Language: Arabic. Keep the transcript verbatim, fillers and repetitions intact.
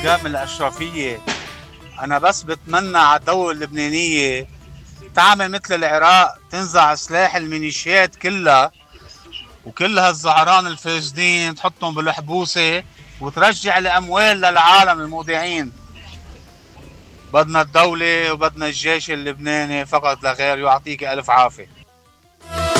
قام الأشرفية. أنا بس بتمنى على الدولة اللبنانية تعمل مثل العراق، تنزع سلاح الميليشيات كلها وكل هالزعران الفاسدين تحطهم بالحبوسة وترجع الأموال للعالم المودعين. بدنا الدولة وبدنا الجيش اللبناني فقط لا غير. يعطيك ألف عافية.